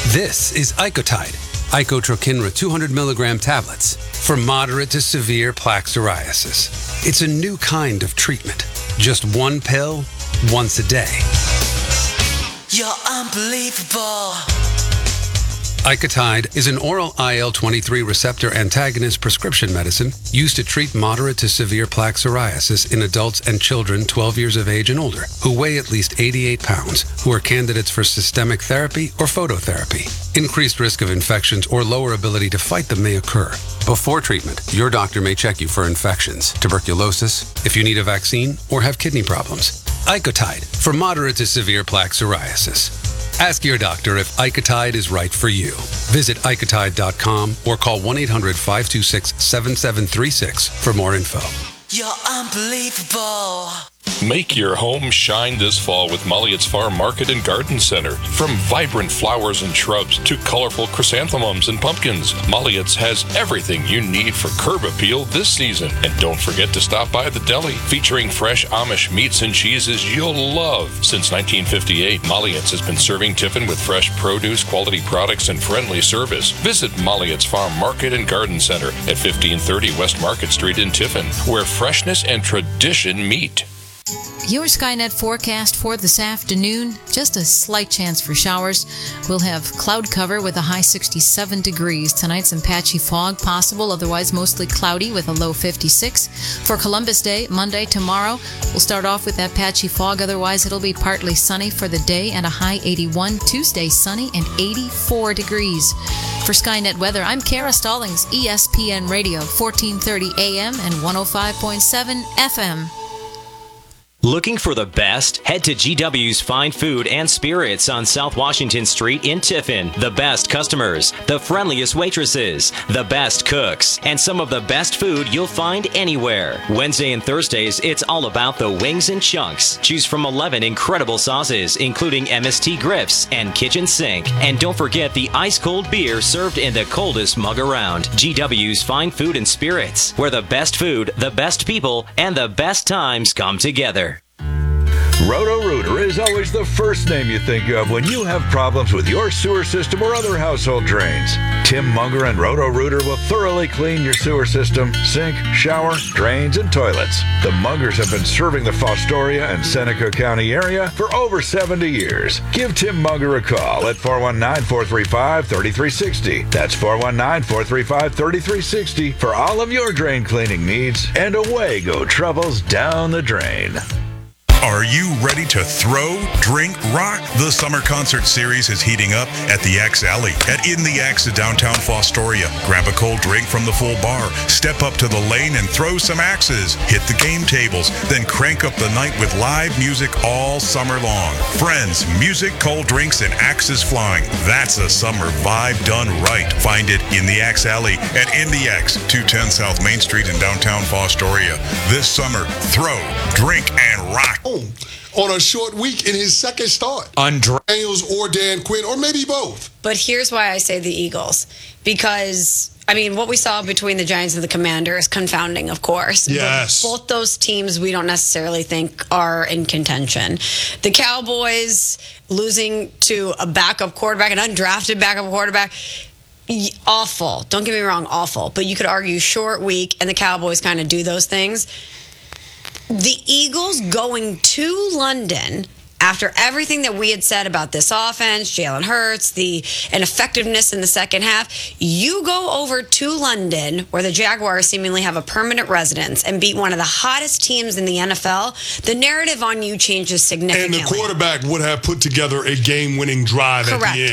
This is Icotide, Icotrokinra 200 milligram tablets for moderate to severe plaque psoriasis. It's a new kind of treatment. Just one pill, once a day. You're unbelievable. Icotide is an oral IL-23 receptor antagonist prescription medicine used to treat moderate to severe plaque psoriasis in adults and children 12 years of age and older who weigh at least 88 pounds, who are candidates for systemic therapy or phototherapy. Increased risk of infections or lower ability to fight them may occur. Before treatment, your doctor may check you for infections, tuberculosis, if you need a vaccine, or have kidney problems. Icotide for moderate to severe plaque psoriasis. Ask your doctor if Icotide is right for you. Visit Icotide.com or call 1-800-526-7736 for more info. You're unbelievable. Make your home shine this fall with Molliot's Farm Market and Garden Center. From vibrant flowers and shrubs to colorful chrysanthemums and pumpkins, Molliot's has everything you need for curb appeal this season. And don't forget to stop by the deli, featuring fresh Amish meats and cheeses you'll love. Since 1958, Molliot's has been serving Tiffin with fresh produce, quality products, and friendly service. Visit Molliot's Farm Market and Garden Center at 1530 West Market Street in Tiffin, where freshness and tradition meet. Your Skynet forecast for this afternoon, just a slight chance for showers. We'll have cloud cover with a high 67 degrees. Tonight, some patchy fog possible, otherwise mostly cloudy with a low 56. For Columbus Day, Monday, tomorrow, we'll start off with that patchy fog. Otherwise, it'll be partly sunny for the day and a high 81. Tuesday, sunny and 84 degrees. For Skynet Weather, I'm Kara Stallings, ESPN Radio, 1430 AM and 105.7 FM. Looking for the best? Head to GW's Fine Food and Spirits on South Washington Street in Tiffin. The best customers, the friendliest waitresses, the best cooks, and some of the best food you'll find anywhere. Wednesday and Thursdays, it's all about the wings and chunks. Choose from 11 incredible sauces, including MST grips and kitchen sink. And don't forget the ice-cold beer served in the coldest mug around. GW's Fine Food and Spirits, where the best food, the best people, and the best times come together. Roto-Rooter is always the first name you think of when you have problems with your sewer system or other household drains. Tim Munger and Roto-Rooter will thoroughly clean your sewer system, sink, shower, drains, and toilets. The Mungers have been serving the Fostoria and Seneca County area for over 70 years. Give Tim Munger a call at 419-435-3360. That's 419-435-3360 for all of your drain cleaning needs, and away go troubles down the drain. Are you ready to throw, drink, rock? The summer concert series is heating up at the Axe Alley at In the Axe in downtown Fostoria. Grab a cold drink from the full bar, step up to the lane and throw some axes, hit the game tables, then crank up the night with live music all summer long. Friends, music, cold drinks, and axes flying. That's a summer vibe done right. Find it in the Axe Alley at In the Axe, 210 South Main Street in downtown Fostoria. This summer, throw, drink, and rock. On a short week in his second start. Daniels or Dan Quinn, or maybe both. But here's why I say the Eagles. Because, I mean, what we saw between the Giants and the Commanders, confounding, of course. Yes. But both those teams we don't necessarily think are in contention. The Cowboys losing to a backup quarterback, an undrafted backup quarterback, awful. Don't get me wrong, awful. But you could argue short week, and the Cowboys kind of do those things. The Eagles going to London after everything that we had said about this offense, Jalen Hurts, the ineffectiveness in the second half, you go over to London, where the Jaguars seemingly have a permanent residence, and beat one of the hottest teams in the NFL, the narrative on you changes significantly. And the quarterback would have put together a game-winning drive at the end.